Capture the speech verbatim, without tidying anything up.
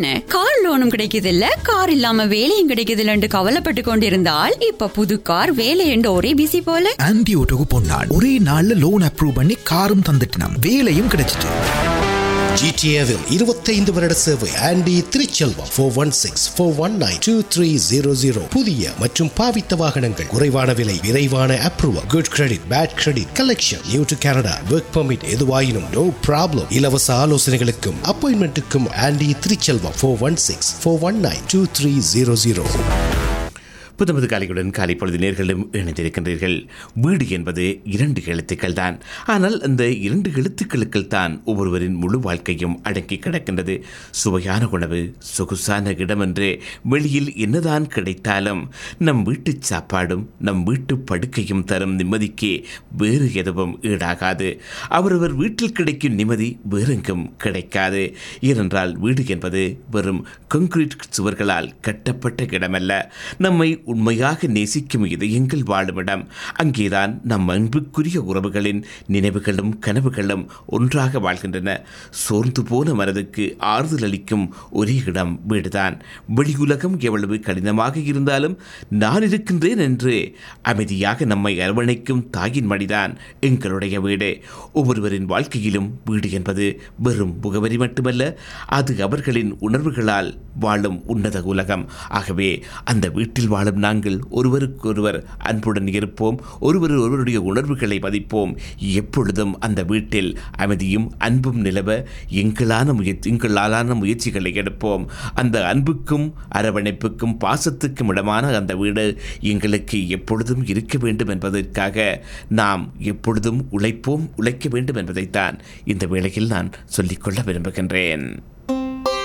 என்ன கார் லோனும் கிடைக்குது இல்ல, கார் இல்லாம வேலையும் கிடைக்குது இல்லன்னு கவலைப்பட்டு கொண்டிருந்தால் இப்ப புது கார் வேலை என்று ஒரே பிசி போல. ஆன்டி ஓட்டோக்கு போனான், ஒரே நாள்ல லோன் அப்ரூவ் பண்ணி காரும் தந்துட்டான், வேலையும் கிடைச்சிட்டு. ஜிடிஏவில் இருபத்தைந்து வருட சேவை aunty Thiruchelvam four one six four one nine two three zero zero. புதிய மற்றும் பாவித்த வாகனங்கள், குறைவான விலை, விரைவான approval, good credit, bad credit, collection, new to Canada, work permit, எதுவாயினும் நோ ப்ராப்ளம். இலவச ஆலோசனைகளுக்கும் அப்பாயின்மெண்ட்டுக்கும் aunty Thiruchelvam four one six four one nine two three zero zero. புத்தமது காலையுடன் காலை பொழுது நேர்களும் இணைந்திருக்கின்றீர்கள். வீடு என்பது இரண்டு எழுத்துக்கள் தான். ஆனால் அந்த இரண்டு எழுத்துக்களுக்குள் தான் ஒவ்வொருவரின் முழு வாழ்க்கையும் அடங்கி கிடக்கின்றது. சுவையான உணவு, சொகுசான இடம் என்று வெளியில் என்னதான் கிடைத்தாலும் நம் வீட்டு சாப்பாடும் நம் வீட்டு படுக்கையும் தரும் நிம்மதிக்கு வேறு எதுவும் ஈடாகாது. அவரவர் வீட்டில் கிடைக்கும் நிம்மதி வேறெங்கும் கிடைக்காது. ஏனென்றால் வீடு என்பது வெறும் கான்கிரீட் சுவர்களால் கட்டப்பட்ட இடமல்ல, நம்மை உண்மையாக நேசிக்கும் இதயங்கள் வாழும் இடம். அங்கேதான் நம் அன்புக்குரிய உறவுகளின் நினைவுகளும் கனவுகளும் ஒன்றாக வாழ்கின்றன. சோர்ந்து போன மனதுக்கு ஆறுதல் அளிக்கும் ஒரே இடம் வீடுதான். வெளியுலகம் எவ்வளவு கடினமாக இருந்தாலும் நான் இருக்கின்றேன் என்று அமைதியாக நம்மை அரவணைக்கும் தாயின் மடிதான் எங்களுடைய வீடு. ஒவ்வொருவரின் வாழ்க்கையிலும் வீடு என்பது வெறும் முகவரி மட்டுமல்ல, அது அவர்களின் உணர்வுகளால் வாழும் உன்னத உலகம். ஆகவே அந்த வீட்டில் வாழும் நாங்கள் ஒருவருக்கொருவர் அன்புடன் இருப்போம், ஒருவர் ஒருவருடைய உணர்வுகளை மதிப்போம். எப்பொழுதும் அந்த வீட்டில் அமைதியும் அன்பும் நிலவ எங்களான முயற்சி எங்களாலான முயற்சிகளை எடுப்போம். அந்த அன்புக்கும் அரவணைப்புக்கும் பாசத்துக்கும் இடமான அந்த வீடு எங்களுக்கு எப்பொழுதும் இருக்க வேண்டும் என்பதற்காக நாம் எப்பொழுதும் உழைப்போம், உழைக்க வேண்டும் என்பதைத்தான் இந்த வேளையில் நான் சொல்லிக்கொள்ள விரும்புகின்றேன்.